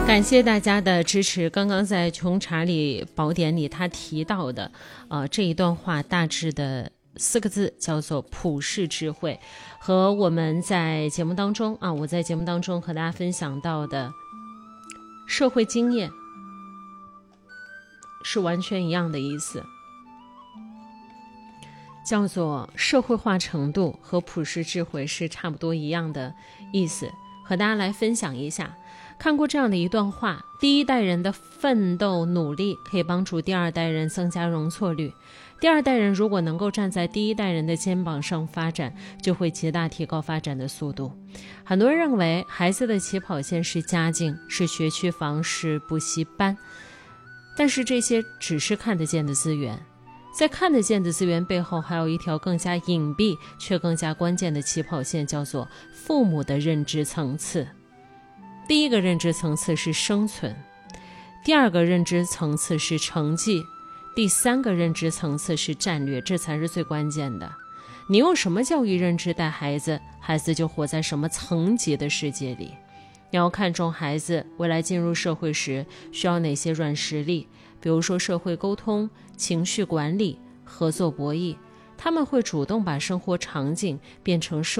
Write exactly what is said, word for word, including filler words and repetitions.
感谢大家的支持。刚刚在《穷查理宝典》里他提到的呃这一段话，大致的四个字叫做普世智慧，和我们在节目当中啊，我在节目当中和大家分享到的社会经验是完全一样的意思，叫做社会化程度和普世智慧是差不多一样的意思，和大家来分享一下。看过这样的一段话，第一代人的奋斗努力可以帮助第二代人增加容错率，第二代人如果能够站在第一代人的肩膀上发展，就会极大提高发展的速度。很多人认为孩子的起跑线是家境，是学区房，是补习班，但是这些只是看得见的资源，在看得见的资源背后，还有一条更加隐蔽却更加关键的起跑线，叫做父母的认知层次。第一个认知层次是生存，第二个认知层次是成绩，第三个认知层次是战略，这才是最关键的。你用什么教育认知带孩子，孩子就活在什么层级的世界里。你要看重孩子未来进入社会时需要哪些软实力，比如说社会沟通、情绪管理、合作博弈，他们会主动把生活场景变成社